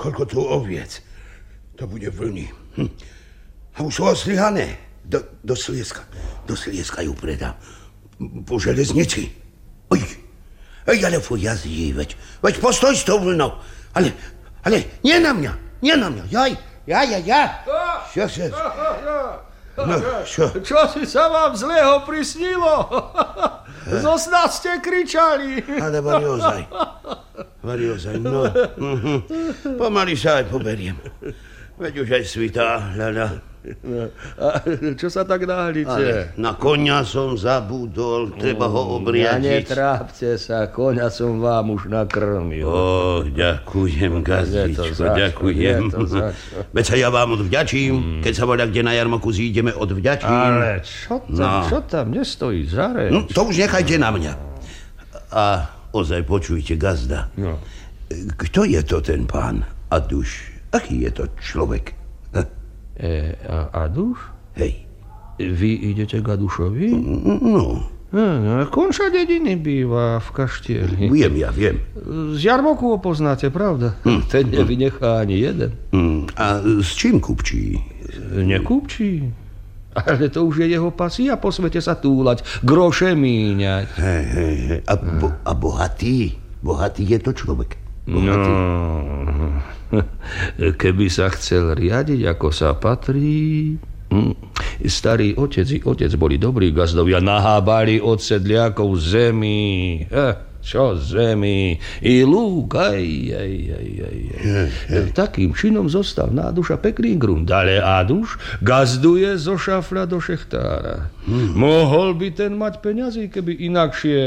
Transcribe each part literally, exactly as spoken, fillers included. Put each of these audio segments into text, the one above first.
koľko tu oviec. To bude vlny. Hm. A už sú ostrihané. Do, do Slieska. Do Slieska ju predám. Po železnici. Oj, oj, ale fuj, jazdí, veď. Veď postoj s tou vlnou. Ale, ale, nie na mňa. Nie na mňa. Jaj, ja, ja, ja. Čo sa... No, čo? Čo si sa vám zlého prisnilo? Zo sna ste kričali. Ale variozaj. Variozaj, no. Mhm. Pomaly sa aj poberiem. Veď už aj svitá, ľaľa. No, a čo sa tak náhlíte? Ale na koňa som zabudol, treba ho obriadiť. Ja netrápte sa, koňa som vám už nakrmil. Ó, ďakujem, gazdičko, ďakujem. Veď sa ja vám odvďačím, hmm. keď sa voľa kde na jarmoku zídeme, odvďačím. Ale čo tam, no. čo tam nestojí za reč? No, to už nechajte na mňa. A ozaj počujte, gazda. No. Kto je to ten pán Aduš? Aký je to človek? E, a Aduš? Hej. Vy idete k Adušovi? No. E, konča dediny býva v kaštieli. Viem, ja viem. Z jarmoku ho poznáte, pravda? Hm. Ten nevynechá ani jeden. Hm. A s čím kupčí? Nekupčí. Ale to už je jeho pasí a po svete sa túlať, groše míňať. Hej, hej, hej. A, bo, a bohatý? Bohatý je to človek? Bohatý? No... Keby sa chcel riadiť, ako sa patrí... Starý otec i otec boli dobrí gazdovia, nahábali od sedliakov zemi. Eh, čo zemi? I lúk, aj, aj, aj, aj, aj. Takým činom zostal na Aduša pekný grunt, ale Aduš gazduje zo šafra do šechtára. Hmm. Mohol by ten mať peňazí, keby inakšie...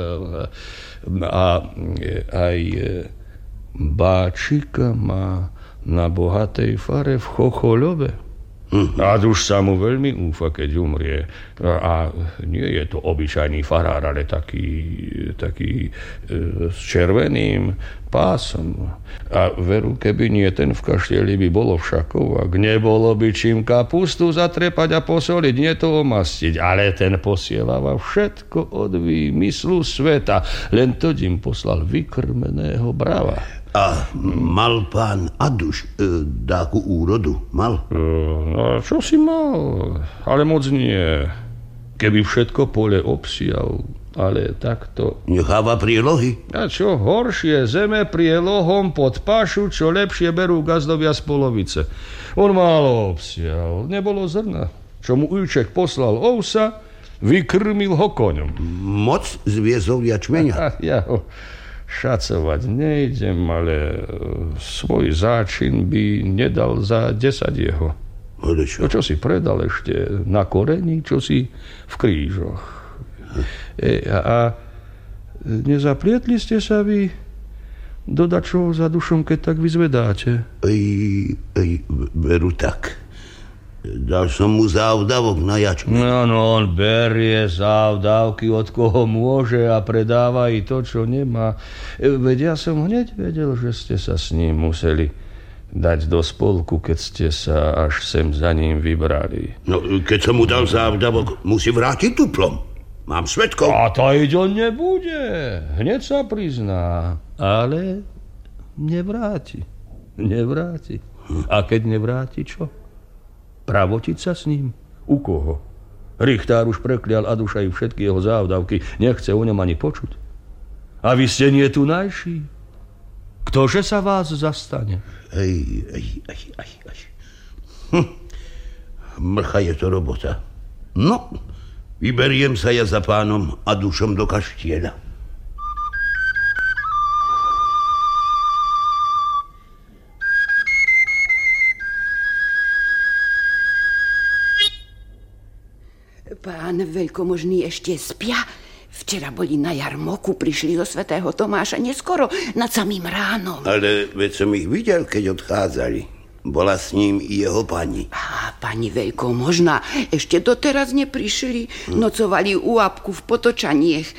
A aj... Báčika má na bohatej fare v Chochoľove. Mm-hmm. A už sa mu veľmi úfa, keď umrie. A, a nie je to obyčajný farár, ale taký, taký e, s červeným pásom. A veru, keby nie ten v kaštieli, by bolo všakov, ak nebolo by čím kapustu zatrepať a posoliť, nie to omastiť. Ale ten posielava všetko od výmyslu sveta. Len to im poslal vykrmeného brava. A mal pán Aduš e, dáku úrodu? Mal? E, no, čo si mal? Ale moc nie. Keby všetko pole obsial, ale takto... Necháva prielohy? A čo horšie, zeme prielohom pod pašu, čo lepšie berú gazdovia z polovice. On málo obsial, nebolo zrna. Čo mu Ujček poslal ovsa, vykrmil ho koňom. Moc zviezol jačmeňa? A ja ho... šacovať nejdem, ale svoj záčin by nedal za desať jeho. Ale čo? No, čo si predal ešte na korení, čo si v krížoch. E, a, a nezaplietli ste sa vy do dačoho za dušom, keď tak vyzvedáte? Ej, ej, veru tak. Dal som mu závdavok na jačme. No, no, on berie závdavky od koho môže a predáva i to, čo nemá. Veď ja som hneď vedel, že ste sa s ním museli dať do spolku, keď ste sa až sem za ním vybrali. No, keď som mu dal závdavok, musí vrátiť tuplom. Mám svedkov. A to i to nebude. Hneď sa prizná. Ale nevráti. Nevráti. A keď nevráti, čo? Pravotiť sa s ním? U koho? Richtár už preklial Aduša i všetky jeho závdavky. Nechce o ňom ani počuť. A vy ste nie tu najší. Ktože sa vás zastane? Ej, ej, ej, ej, ej. Hm. Mrcha je to robota. No, vyberiem sa ja za pánom Adušom do kaštieľa. Pán veľkomožný ešte spia. Včera boli na jarmoku, prišli do svätého Tomáša neskoro, nad samým ránom. Ale veď som ich videl, keď odchádzali. Bola s ním i jeho pani. Á, pani veľkomožná, ešte doteraz neprišli. Hm. Nocovali u apku v Potočaniech.